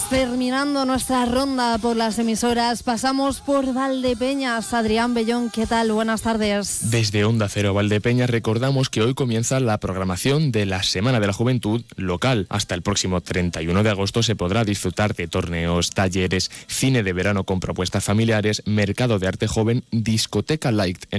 terminando nuestra ronda por las emisoras. Pasamos por Valdepeñas. Adrián Bellón, ¿qué tal? Buenas tardes. Desde Onda Cero Valdepeñas recordamos que hoy comienza la programación de la Semana de la Juventud local. Hasta el próximo 31 de agosto se podrá disfrutar de torneos, talleres, cine de verano con propuestas familiares, mercado de arte joven, discoteca light